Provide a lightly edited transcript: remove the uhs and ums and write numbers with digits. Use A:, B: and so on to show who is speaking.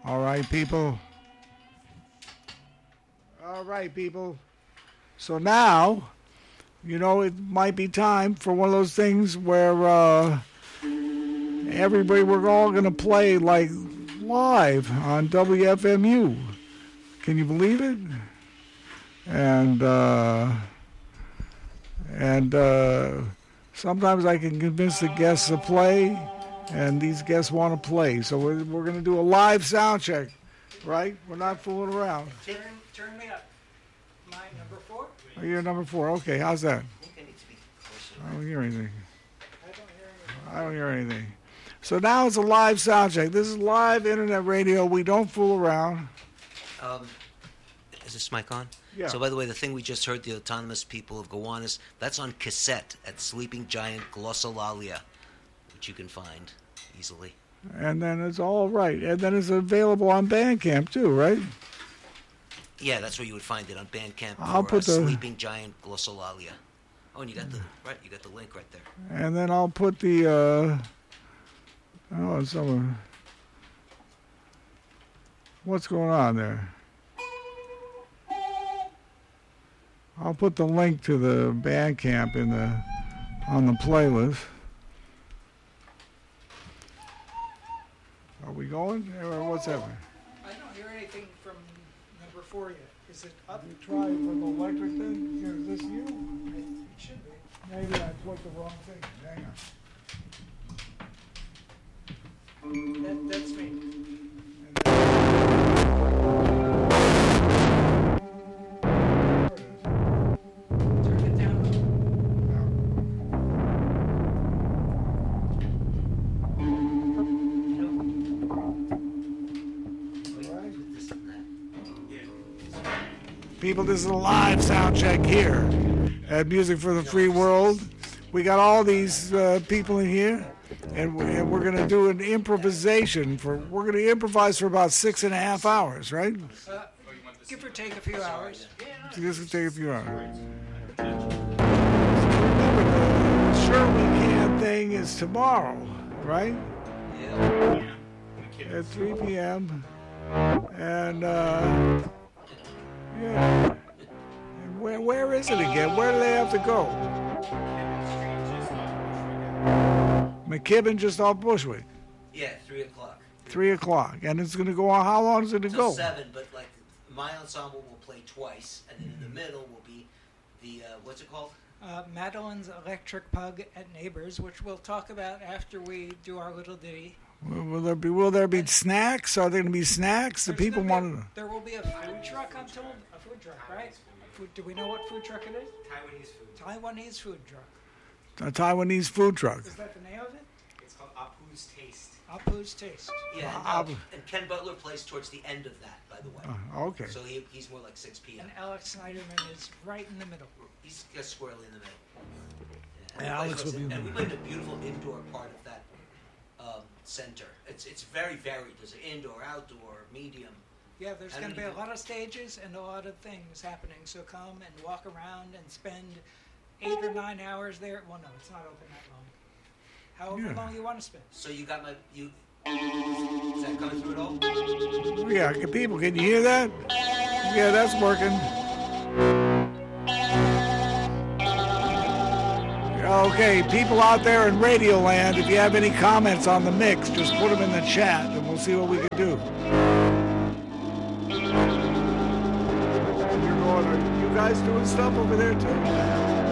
A: All right, people. All right, people. So now, it might be time for one of those things where we're all going to play like live on WFMU. Can you believe it? And sometimes I can convince the guests to play, and these guests want to play. So we're going to do a live sound check, right? We're not fooling around.
B: Turn me up. My number 4?
A: Oh, you're number 4. Okay, how's that?
B: I think I need to be closer.
A: I don't hear anything.
B: I don't hear anything.
A: So now it's a live sound check. This is live internet radio. We don't fool around.
C: Is this mic on?
A: Yeah.
C: So, by the way, the thing we just heard, the Autonomous People of Gowanus, that's on cassette at Sleeping Giant Glossolalia, which you can find easily.
A: And then it's all right. And then it's available on Bandcamp, too, right?
C: Yeah, that's where you would find it, on Bandcamp
A: I'll
C: for
A: put the
C: Sleeping Giant Glossolalia. Oh, and you got the link right there.
A: And then I'll put the what's going on there? I'll put the link to the Bandcamp on the playlist. Are we going? Or what's happening?
B: I don't hear anything from number 4 yet. Is it up?
A: You try for the electric thing? Here, is this you?
B: It should be.
A: Maybe I clicked the wrong thing. Hang on.
B: That's me. Turn it down.
A: People, this is a live sound check here at Music for the Free World. We got all these people in here, and we're going to do an improvisation. We're going to improvise for about 6.5 hours, right?
B: Give or take a few hours.
A: This will take a few hours. Remember, the Sure We Can thing is tomorrow, right?
C: Yeah.
A: At 3 p.m. And, yeah. And where is it again? Where do they have to go? McKibben just off Bushwick.
C: Yeah, 3 o'clock.
A: 3 o'clock. And it's going to go on. How long is it going to
C: Till
A: go?
C: 7, but like my ensemble will play twice, and then in the middle will be the, what's it called?
B: Madeline's Electric Pug at Neighbors, which we'll talk about after we do our little ditty.
A: Will there be snacks? Are there going to be snacks? The people want to.
B: There will be a food truck, I'm told. A food truck, right? Do we know what food truck it is? Taiwanese food truck.
A: A Taiwanese food truck.
B: Is that the name of it?
D: It's called Apu's Taste.
B: Apu's Taste.
C: Yeah, and Ken Butler plays towards the end of that, by the way.
A: Okay.
C: So he's more like 6 p.m.
B: And Alex Snyderman is right in the middle.
C: He's just squarely in the middle.
A: And Alex will be in
C: and we
A: the
C: played a beautiful indoor part of that center. It's very varied. There's an indoor, outdoor, medium.
B: Yeah, there's going to be a lot of stages and a lot of things happening. So come and walk around and spend 8 or 9 hours there. Well, no, it's not open that long. However long you want to spend.
C: So you got is that coming through at all?
A: Yeah, people, can you hear that? Yeah, that's working. Okay, people out there in Radio Land, if you have any comments on the mix, just put them in the chat and we'll see what we can do. Are you guys doing stuff over there too?